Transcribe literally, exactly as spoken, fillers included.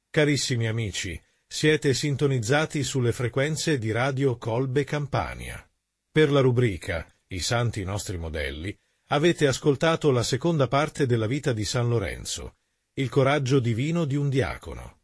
Carissimi amici, siete sintonizzati sulle frequenze di Radio Colbe Campania. Per la rubrica I Santi Nostri Modelli avete ascoltato la seconda parte della vita di San Lorenzo, il coraggio divino di un diacono.